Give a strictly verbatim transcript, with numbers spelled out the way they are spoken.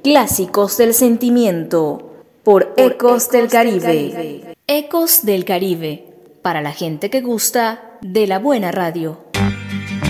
Clásicos del Sentimiento por Ecos del Caribe. Ecos del Caribe, para la gente que gusta de la buena radio.